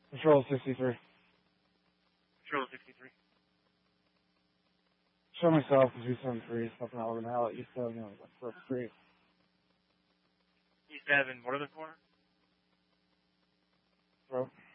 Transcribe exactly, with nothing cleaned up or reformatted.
Control sixty-three. Control sixty-three. Show myself to two seven three, something out with an L at East seven, like First Street. East seven, what are the corner? Bro.